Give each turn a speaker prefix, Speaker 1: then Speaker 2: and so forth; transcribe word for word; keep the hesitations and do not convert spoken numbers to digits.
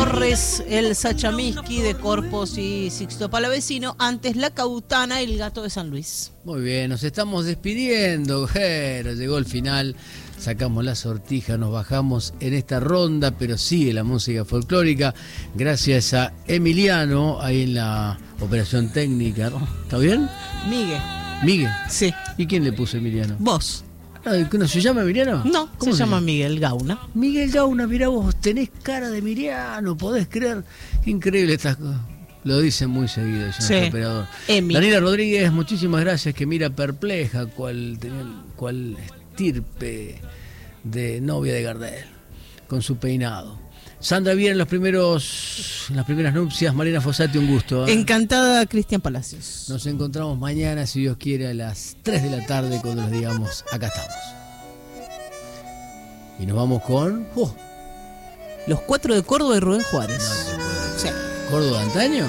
Speaker 1: Torres, el Sachamiski de Corpos y Sixto Palavecino, antes La Cautana y el Gato de San Luis.
Speaker 2: Muy bien, nos estamos despidiendo, pero llegó el final, sacamos la sortija, nos bajamos en esta ronda, pero sigue la música folclórica, gracias a Emiliano, ahí en la operación técnica, ¿no? ¿Está bien?
Speaker 1: Miguel.
Speaker 2: ¿Miguel?
Speaker 1: Sí.
Speaker 2: ¿Y quién le puso Emiliano?
Speaker 1: Vos.
Speaker 2: ¿No se llama Emiliano?
Speaker 1: No,
Speaker 2: ¿Cómo
Speaker 1: se,
Speaker 2: se
Speaker 1: llama
Speaker 2: llama?
Speaker 1: Miguel Gauna.
Speaker 2: Miguel Gauna, mirá vos, tenés cara de Emiliano, podés creer. Qué increíble estas cosas. Lo dicen muy seguido, ya
Speaker 1: Sí.
Speaker 2: nuestro operador.
Speaker 1: Emi.
Speaker 2: Daniela Rodríguez, muchísimas gracias, que mira perpleja cual, cual estirpe de novia de Gardel, con su peinado. Sandra Viera en los primeros, en las primeras nupcias. Mariana Fossati, un gusto, ¿eh?
Speaker 1: Encantada, Cristian Palacios.
Speaker 2: Nos encontramos mañana, si Dios quiere, a las tres de la tarde, cuando les digamos, acá estamos. Y nos vamos con... ¡Oh!
Speaker 1: Los cuatro de Córdoba y Rubén Juárez.
Speaker 2: No se puede.
Speaker 1: Sí.
Speaker 2: ¿Córdoba de antaño?